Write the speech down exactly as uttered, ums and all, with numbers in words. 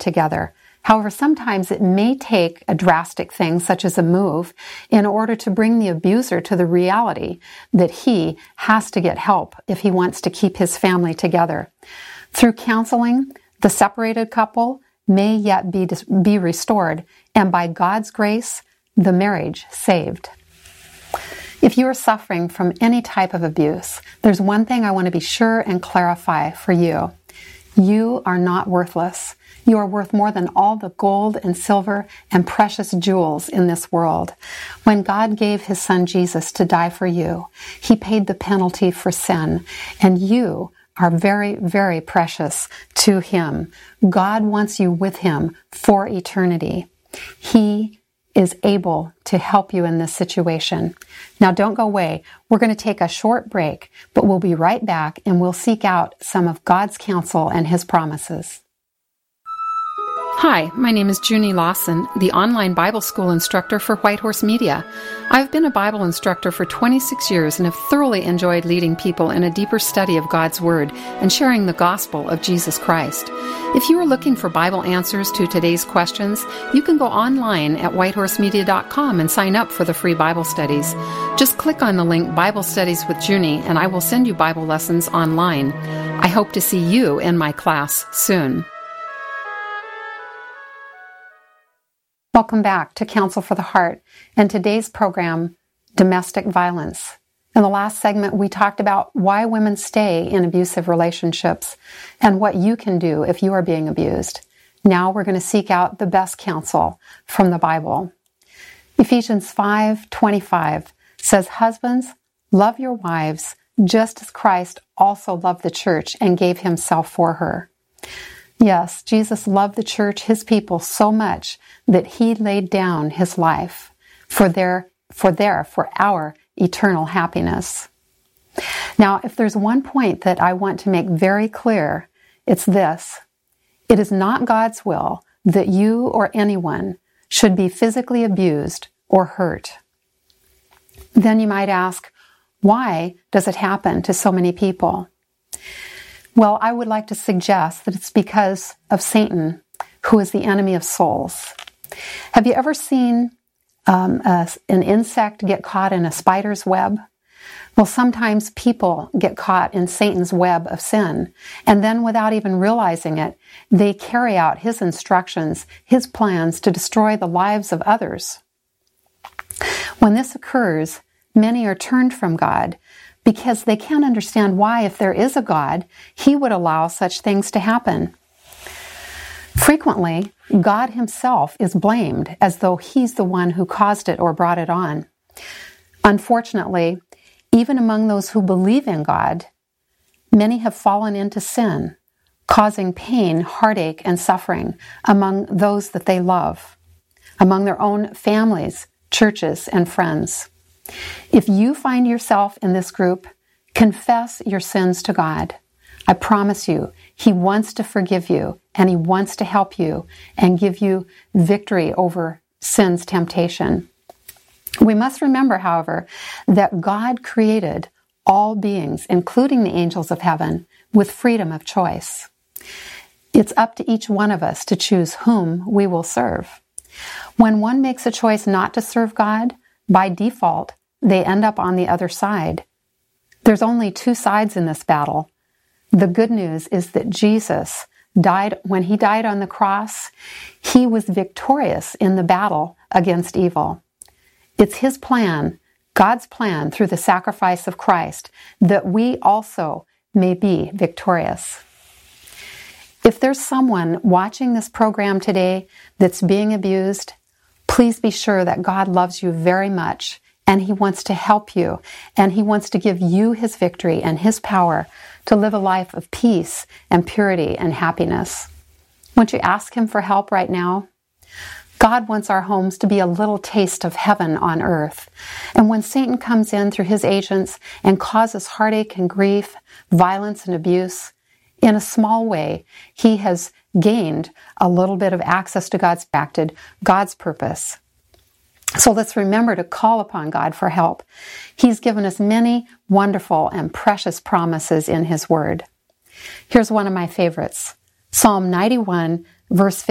together. However, sometimes it may take a drastic thing, such as a move, in order to bring the abuser to the reality that he has to get help if he wants to keep his family together. Through counseling, the separated couple may yet be, be restored, and by God's grace, the marriage saved. If you are suffering from any type of abuse, there's one thing I want to be sure and clarify for you. You are not worthless. You are worth more than all the gold and silver and precious jewels in this world. When God gave His Son Jesus to die for you, He paid the penalty for sin, and you are very, very precious to Him. God wants you with Him for eternity. He is able to help you in this situation. Now, don't go away. We're going to take a short break, but we'll be right back and we'll seek out some of God's counsel and His promises. Hi, my name is Junie Lawson, the online Bible school instructor for Whitehorse Media. I've been a Bible instructor for twenty-six years and have thoroughly enjoyed leading people in a deeper study of God's Word and sharing the gospel of Jesus Christ. If you are looking for Bible answers to today's questions, you can go online at whitehorse media dot com and sign up for the free Bible studies. Just click on the link Bible Studies with Junie and I will send you Bible lessons online. I hope to see you in my class soon. Welcome back to Counsel for the Heart and today's program, Domestic Violence. In the last segment, we talked about why women stay in abusive relationships and what you can do if you are being abused. Now we're going to seek out the best counsel from the Bible. Ephesians five twenty-five says, "Husbands, love your wives just as Christ also loved the church and gave Himself for her." Yes, Jesus loved the church, His people, so much that He laid down His life for their, for their, for our eternal happiness. Now, if there's one point that I want to make very clear, it's this. It is not God's will that you or anyone should be physically abused or hurt. Then you might ask, why does it happen to so many people? Well, I would like to suggest that it's because of Satan, who is the enemy of souls. Have you ever seen um, a, an insect get caught in a spider's web? Well, sometimes people get caught in Satan's web of sin, and then without even realizing it, they carry out his instructions, his plans to destroy the lives of others. When this occurs, many are turned from God, because they can't understand why, if there is a God, He would allow such things to happen. Frequently, God Himself is blamed as though He's the one who caused it or brought it on. Unfortunately, even among those who believe in God, many have fallen into sin, causing pain, heartache, and suffering among those that they love, among their own families, churches, and friends. If you find yourself in this group, confess your sins to God. I promise you, He wants to forgive you, and He wants to help you and give you victory over sin's temptation. We must remember, however, that God created all beings, including the angels of heaven, with freedom of choice. It's up to each one of us to choose whom we will serve. When one makes a choice not to serve God, by default, they end up on the other side. There's only two sides in this battle. The good news is that Jesus died, when He died on the cross, He was victorious in the battle against evil. It's His plan, God's plan through the sacrifice of Christ, that we also may be victorious. If there's someone watching this program today that's being abused, please be sure that God loves you very much, and He wants to help you, and He wants to give you His victory and His power to live a life of peace and purity and happiness. Won't you ask Him for help right now? God wants our homes to be a little taste of heaven on earth. And when Satan comes in through his agents and causes heartache and grief, violence and abuse, in a small way, he has gained a little bit of access to God's acted, God's purpose. So let's remember to call upon God for help. He's given us many wonderful and precious promises in His Word. Here's one of my favorites. Psalm ninety-one, verse